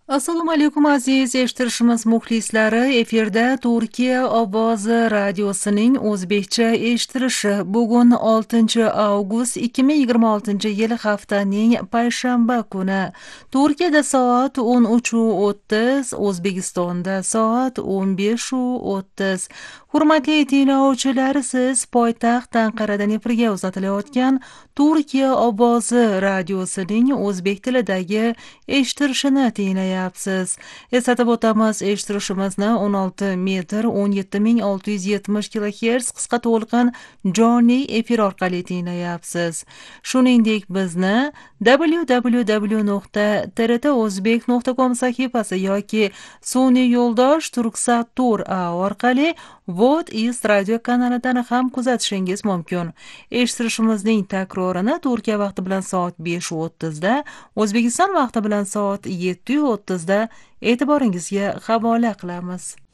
Assalomu alaykum aziz eshittirishimiz muxlislari. Efirda Turkiya ovozi radiosining o'zbekcha eshittirishi. Bugun 6 avgust 2026-yil haftaning payshanba kuni. Turkiyada soat 13:30, O'zbekistonda soat 15:30. Hurmatli tinglovchilar, siz poytaxt Anqaradan efirga uzatilayotgan Turkiya ovozi radiosining o'zbek tilidagi eshittirishini tinglayapsiz. Eslatib o'tamiz, eshittirishimizni 16 metr 17670 kHz qisqa to'lqin jonli efir orqali tinglayapsiz. Shuningdek, bizni www.trtozbek.com sahifasi yoki sun'iy yo'ldosh Turksat.tur.a orqali Vod East radio kanalidan ham kuzatishingiz mumkin. Eshittirishimizning takrorini Turkiya vaqti bilan soat 5:30 da, O'zbekiston vaqti bilan soat 7:30 da e'tiboringizga havola qilamiz.